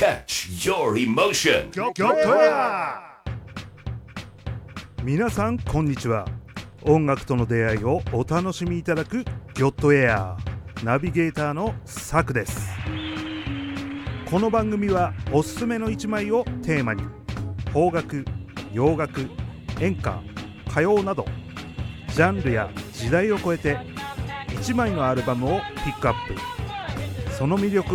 Catch your emotion. 皆さんこんにちは。音楽との出会いをお楽しみいただくギョットエアナビゲーターのサクです。この番組はおすすめの一枚をテーマに邦楽、洋楽、演歌、歌謡などジャンルや時代を超えて一枚のアルバムをピックアップ、その魅力